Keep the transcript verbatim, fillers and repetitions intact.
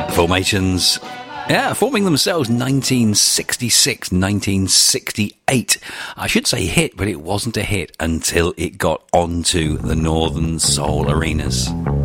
Formations, yeah, forming themselves nineteen sixty-six, nineteen sixty-eight. I should say hit, but it wasn't a hit until it got onto the Northern Soul arenas.